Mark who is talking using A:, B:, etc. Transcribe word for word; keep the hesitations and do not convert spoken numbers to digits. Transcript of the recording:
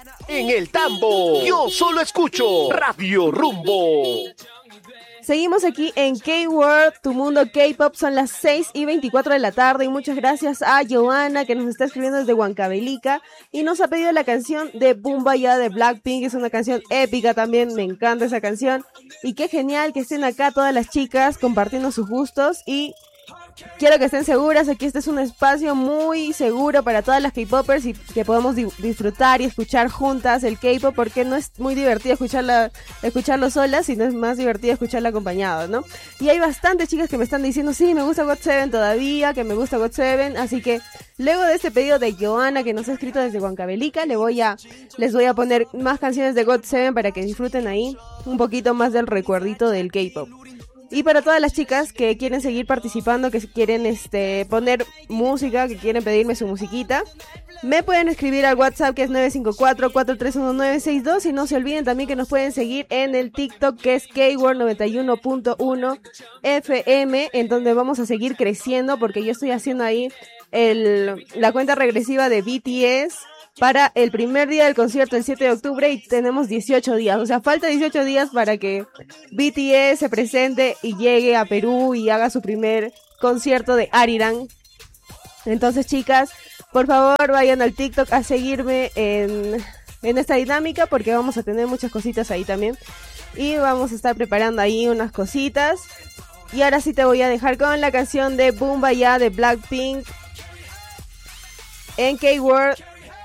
A: En el tambo, yo solo escucho Radio Rumbo.
B: Seguimos aquí en K-World, tu mundo K-Pop. Son las seis y veinticuatro de la tarde y muchas gracias a Joana que nos está escribiendo desde Huancavelica y nos ha pedido la canción de Boombayah de Blackpink. Es una canción épica también, me encanta esa canción y qué genial que estén acá todas las chicas compartiendo sus gustos y quiero que estén seguras, aquí este es un espacio muy seguro para todas las K-Popers y que podamos di- disfrutar y escuchar juntas el K-Pop porque no es muy divertido escucharla, escucharlo solas, sino es más divertido escucharla acompañado, ¿no? Y hay bastantes chicas que me están diciendo, sí, me gusta God Seven todavía, que me gusta God Seven, así que luego de este pedido de Joana que nos ha escrito desde Huancavelica, le voy a, les voy a poner más canciones de God Seven para que disfruten ahí un poquito más del recuerdito del K-Pop. Y para todas las chicas que quieren seguir participando, que quieren este poner música, que quieren pedirme su musiquita, me pueden escribir al WhatsApp que es nueve cinco cuatro, cuatro tres uno nueve seis dos y no se olviden también que nos pueden seguir en el TikTok que es K-World noventa y uno punto uno F M, en donde vamos a seguir creciendo porque yo estoy haciendo ahí el, la cuenta regresiva de B T S para el primer día del concierto, el siete de octubre, y tenemos dieciocho días. O sea, falta dieciocho días para que B T S se presente y llegue a Perú y haga su primer concierto de Arirang. Entonces, chicas, por favor, vayan al TikTok a seguirme en, en esta dinámica porque vamos a tener muchas cositas ahí también. Y vamos a estar preparando ahí unas cositas. Y ahora sí te voy a dejar con la canción de Boombayah de Blackpink en K-World